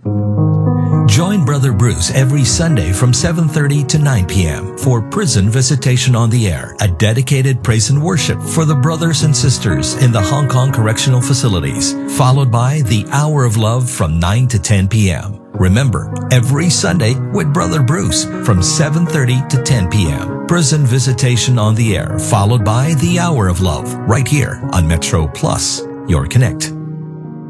Join Brother Bruce every Sunday from 7:30 to 9 p.m. for Prison Visitation on the Air, a dedicated praise and worship for the brothers and sisters in the Hong Kong Correctional Facilities, followed by the Hour of Love from 9 to 10 p.m. Remember, every Sunday with Brother Bruce from 7:30 to 10 p.m. Prison Visitation on the Air, followed by the Hour of Love, right here on Metro Plus, your connect.